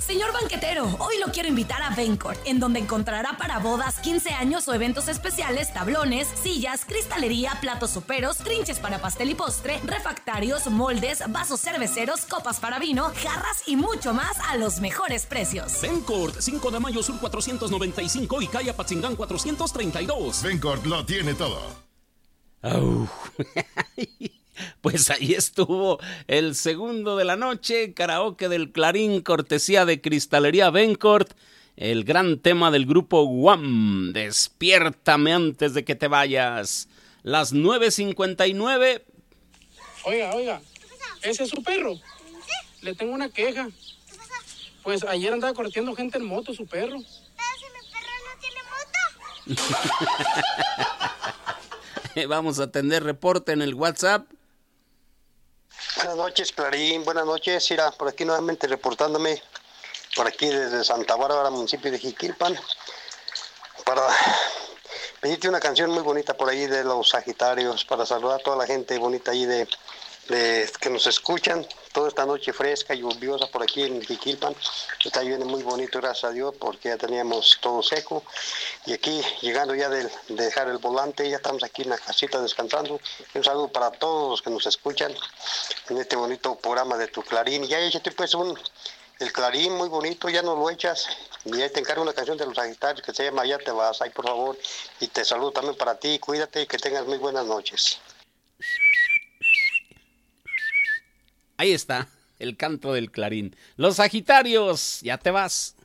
Señor banquetero, hoy lo quiero invitar a Bencourt, en donde encontrará para bodas, 15 años o eventos especiales, tablones, sillas, cristalería, platos soperos, trinches para pastel y postre, refractarios, moldes, vasos cerveceros, copas para vino, jarras y mucho más a los mejores precios. Bencourt, 5 de mayo sur 495 y calle Apatzingán 432. Bencourt lo tiene todo. Pues ahí estuvo el segundo de la noche, karaoke del Clarín, cortesía de Cristalería Bencourt, el gran tema del grupo Guam, Despiértame antes de que te vayas. Las 9:59. Oiga, ¿ese es su perro? ¿Sí? Le tengo una queja. ¿Qué pasó? Pues ayer andaba corriendo gente en moto, su perro. Pero si mi perro no tiene moto. Vamos a atender reporte en el WhatsApp. Buenas noches, Clarín. Buenas noches. Mira, por aquí nuevamente reportándome, por aquí desde Santa Bárbara, municipio de Jiquilpan, para pedirte una canción muy bonita por ahí de los Sagitarios, para saludar a toda la gente bonita ahí de que nos escuchan toda esta noche fresca y lluviosa por aquí en Jiquilpan. Está lloviendo muy bonito, gracias a Dios, porque ya teníamos todo seco. Y aquí, llegando ya de dejar el volante, ya estamos aquí en la casita descansando. Un saludo para todos los que nos escuchan en este bonito programa de tu Clarín. Y ya échate pues el Clarín muy bonito, ya nos lo echas. Y ahí te encargo una canción de los Sagitarios que se llama Ya te vas, ahí por favor. Y te saludo también para ti, cuídate y que tengas muy buenas noches. Ahí está, el canto del Clarín. Los Sagitarios, ya te vas.